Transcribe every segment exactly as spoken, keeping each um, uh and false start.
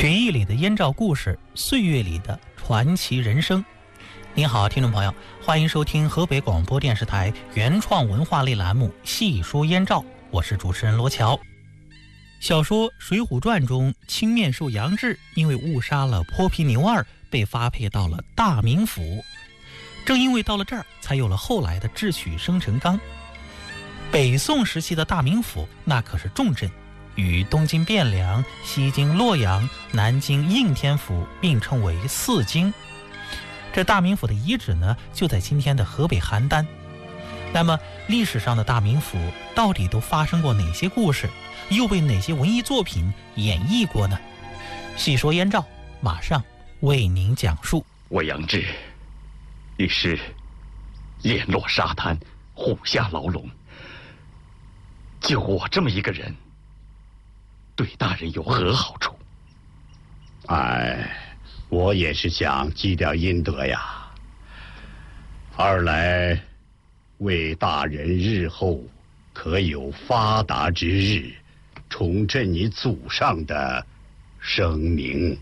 曲艺里的燕赵故事，岁月里的传奇人生。您好，听众朋友，欢迎收听河北广播电视台原创文化类栏目《细说燕赵》，我是主持人罗乔。小说《水浒传》中，青面兽杨志因为误杀了泼皮牛二，被发配到了大名府。正因为到了这儿，才有了后来的智取生辰纲。北宋时期的大名府那可是重镇，与东京汴梁、西京洛阳、南京应天府并称为四京。这大名府的遗址呢，就在今天的河北邯郸。那么历史上的大名府到底都发生过哪些故事，又被哪些文艺作品演绎过呢？细说燕赵，马上为您讲述。 我杨志于是联络沙滩，虎下牢笼。就我这么一个人，对大人有何好处？ 哎，我也是想积点阴德呀。二来，为大人日后可有发达之日，重振你祖上的声名。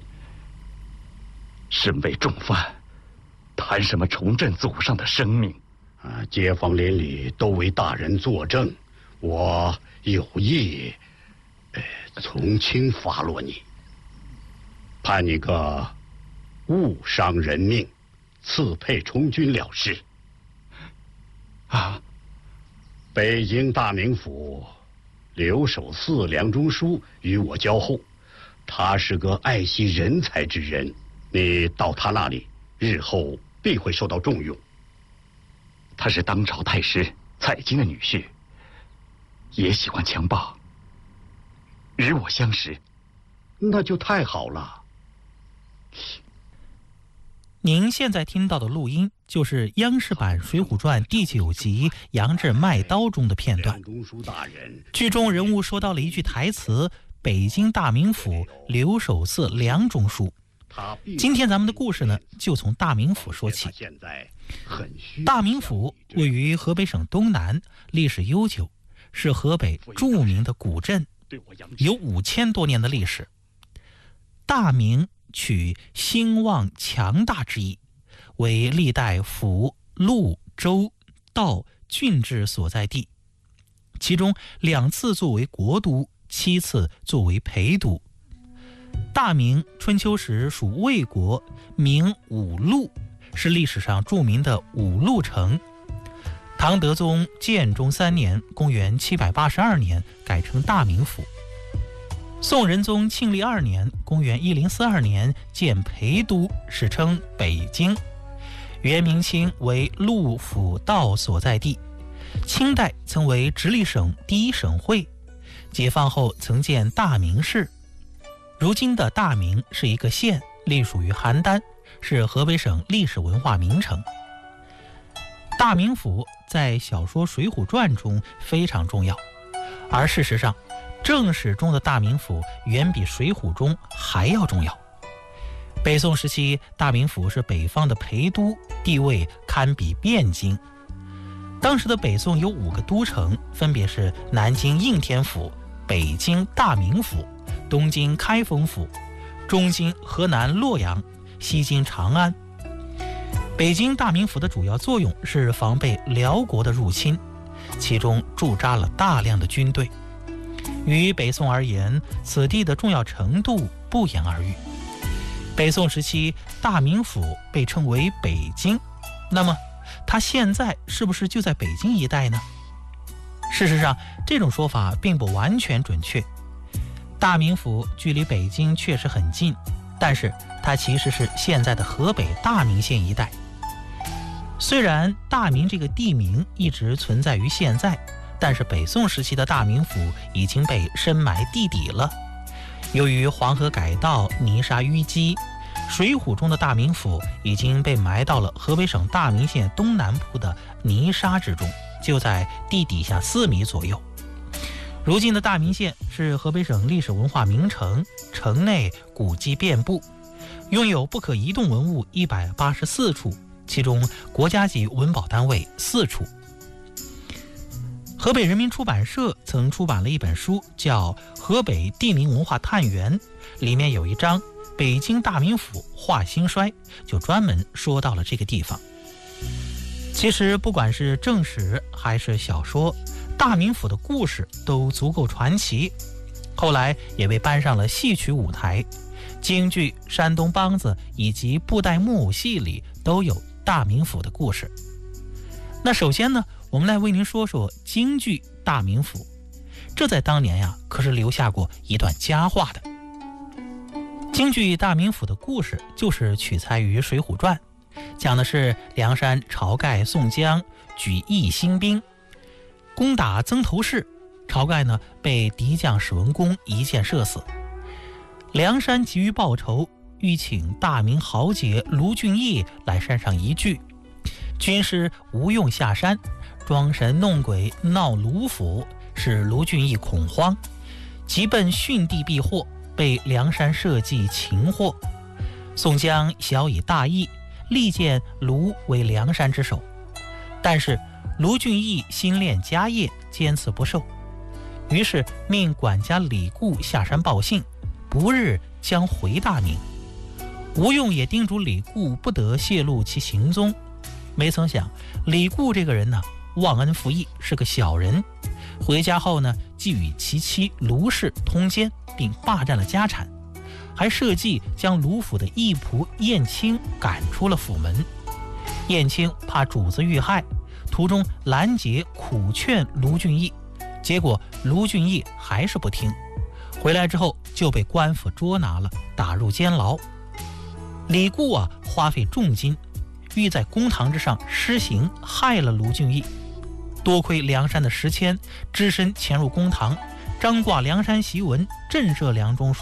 身为重犯，谈什么重振祖上的声名？ 啊，街坊邻里都为大人作证，我有意呃，从轻发落你，判你个误伤人命，赐配充军了事。 啊！ 北京大名府留守四梁中书与我交厚，他是个爱惜人才之人，你到他那里，日后必会受到重用。 他是当朝太师蔡京的女婿，也喜欢强暴，与我相识。 那就太好了。 您现在听到的录音就是央视版《水浒传》第九集杨志卖刀中的片段。剧中人物说到了一句台词：北京大名府留守寺梁中书。今天咱们的故事呢，就从大名府说起。大名府位于河北省东南，历史悠久，是河北著名的古镇，有五千多年的历史。大名取兴旺强大之意，为历代府、路、州、道、郡治所在地，其中两次作为国都，七次作为陪都。大名春秋时属魏国，名五路，是历史上著名的五路城。唐德宗建中三年，公元七百八十二年，改成大名府。宋仁宗庆历二年，公元一零四二年，建陪都，史称北京。元明清为陆府道所在地，清代曾为直隶省第一省会，解放后曾建大名市。如今的大名是一个县，隶属于邯郸，是河北省历史文化名城。大名府在小说《水浒传》中非常重要，而事实上正史中的大名府远比《水浒》中还要重要。北宋时期，大名府是北方的陪都，地位堪比汴京。当时的北宋有五个都城，分别是南京应天府、北京大名府、东京开封府、中京河南洛阳、西京长安。北京大名府的主要作用是防备辽国的入侵，其中驻扎了大量的军队。于北宋而言，此地的重要程度不言而喻。北宋时期，大名府被称为北京，那么它现在是不是就在北京一带呢？事实上，这种说法并不完全准确。大名府距离北京确实很近，但是它其实是现在的河北大名县一带。虽然大名这个地名一直存在于现在，但是北宋时期的大名府已经被深埋地底了。由于黄河改道、泥沙淤积，水浒中的大名府已经被埋到了河北省大名县东南部的泥沙之中，就在地底下四米左右。如今的大名县是河北省历史文化名城，城内古迹遍布，拥有不可移动文物一百八十四处，其中国家级文保单位四处。 河北人民出版社曾出版了一本书，叫《河北地名文化探源》，里面有一章《北京大名府话兴衰》，就专门说到了这个地方。其实不管是正史还是小说，大名府的故事都足够传奇，后来也被搬上了戏曲舞台，京剧、山东梆子以及布袋木偶戏里都有大名府的故事。那首先呢，我们来为您说说京剧大名府，这在当年呀可是留下过一段佳话的。京剧大名府的故事就是取材于《水浒传》，讲的是梁山晁盖、宋江举义兴兵，攻打曾头市，晁盖呢被敌将史文恭一箭射死。梁山急于报仇，欲请大名豪杰卢俊义来山上一聚，军师吴用下山，装神弄鬼闹卢府，使卢俊义恐慌，急奔训地避祸，被梁山设计擒获。宋江小以大义，力荐卢为梁山之首，但是卢俊义心恋家业，坚持不受，于是命管家李固下山报信，不日将回大名。吴用也叮嘱李固不得泄露其行踪，没曾想李固这个人呢，忘恩负义，是个小人。回家后呢，既与其妻卢氏通奸，并霸占了家产，还设计将卢府的义仆燕青赶出了府门。燕青怕主子遇害，途中拦截苦劝卢俊义，结果卢俊义还是不听，回来之后就被官府捉拿了，打入监牢。李固啊，花费重金，欲在公堂之上施行，害了卢俊义。多亏梁山的石谦只身潜入公堂，张挂梁山檄文，震慑梁中书